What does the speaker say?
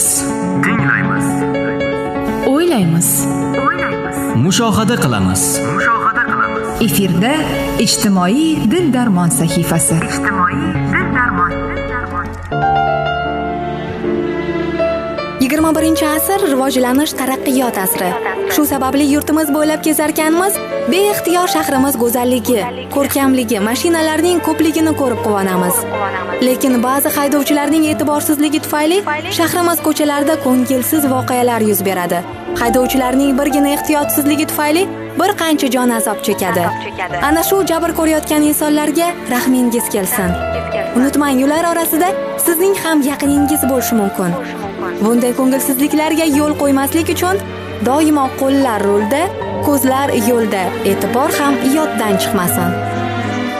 tinglaymiz, o'ylaymiz, mushohada qilamiz. efirda ijtimoiy dil darmon sahifasi. 21-asr rivojlanish taraqqiyot asri. Shu sababli yurtimiz bo'ylab kezarkanmiz, beixtiyor shahrimiz go'zalligi, ko'rkamligi, mashinalarning ko'pligini ko'rib quvonamiz. Lekin ba'zi haydovchilarning e'tiborsizligi tufayli shahrimiz ko'chalarida ko'ngilsiz voqealar yuz beradi. Haydovchilarning birgina ehtiyotsizligi tufayli bir qancha jon azob chekadi. Ana shu jabr ko'rayotgan insonlarga rahmingiz kelsin. Unutmang, ular orasida sizning ham yaqiningiz bo'lishi mumkin. Bunday ko'ngilsizliklarga yo'l qo'ymaslik uchun doimo qo'llar rulda, ko'zlar yo'lda, e'tibor ham yoddan chiqmasin.